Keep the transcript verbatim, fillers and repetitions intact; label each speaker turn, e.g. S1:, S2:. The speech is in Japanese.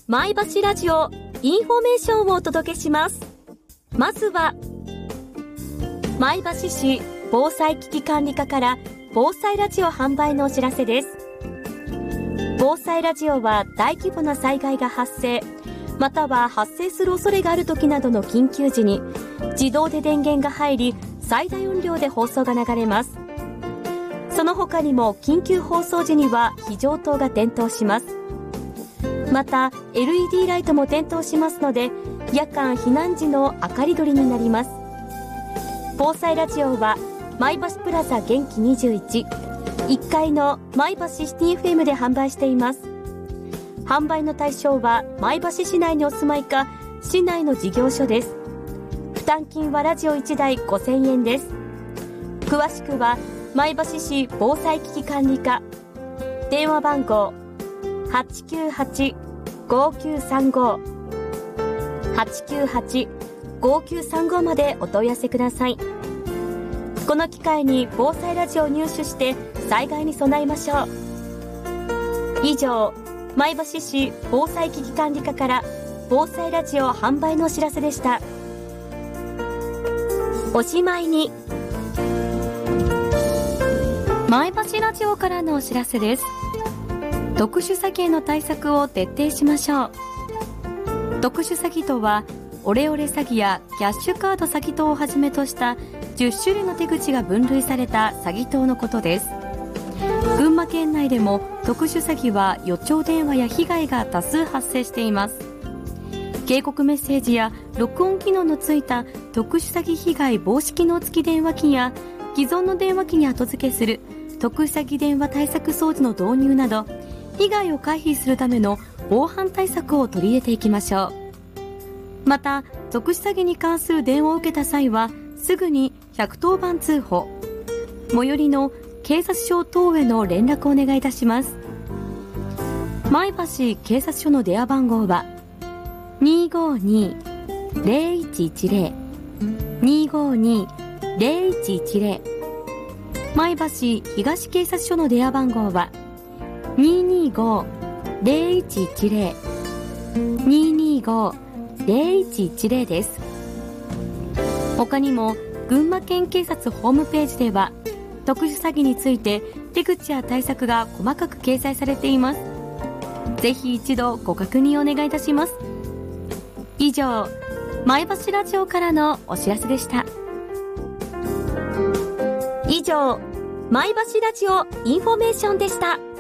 S1: 前橋ラジオインフォメーションをお届けします。まずは前橋市防災危機管理課から防災ラジオ販売のお知らせです。防災ラジオは大規模な災害が発生または発生する恐れがある時などの緊急時に自動で電源が入り最大音量で放送が流れます。その他にも緊急放送時には非常灯が点灯します。また エルイーディー ライトも点灯しますので夜間避難時の明かり取りになります。防災ラジオは前橋プラザ元気にじゅういち いっかいの前橋シティ エフエム で販売しています。販売の対象は前橋市内にお住まいか市内の事業所です。負担金はラジオいちだいごせんえんです。詳しくは前橋市防災危機管理課電話番号 はちきゅうはち ごきゅうさんご はちきゅうはち ごきゅうさんご までお問い合わせください。この機会に防災ラジオを入手して災害に備えましょう。以上、前橋市防災危機管理課から防災ラジオ販売のお知らせでした。おしまいに前橋ラジオからのお知らせです。特殊詐欺への対策を徹底しましょう。特殊詐欺とはオレオレ詐欺やキャッシュカード詐欺等をはじめとしたじゅっしゅるいの手口が分類された詐欺等のことです。群馬県内でも特殊詐欺は予兆電話や被害が多数発生しています。警告メッセージや録音機能のついた特殊詐欺被害防止機能付き電話機や既存の電話機に後付けする特殊詐欺電話対策装置の導入など被害を回避するための防犯対策を取り入れていきましょう。また特殊詐欺に関する電話を受けた際はすぐにひゃくとおばん通報、最寄りの警察署等への連絡をお願いいたします。前橋警察署の電話番号は にーごーにー ぜろいちいちぜろ にーごーにー ぜろいちいちぜろ 前橋東警察署の電話番号は にーにーごー ぜろいちいちぜろ にーにーごー ぜろいちいちぜろ です。他にも群馬県警察ホームページでは特殊詐欺について手口や対策が細かく掲載されています。ぜひ一度ご確認お願いいたします。以上、前橋ラジオからのお知らせでした。以上、前橋ラジオインフォメーションでした。